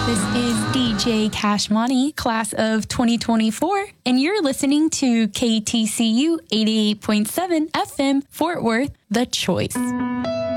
This is DJ Cashmoney, class of 2024, and you're listening to KTCU 88.7 FM, Fort Worth, The Choice.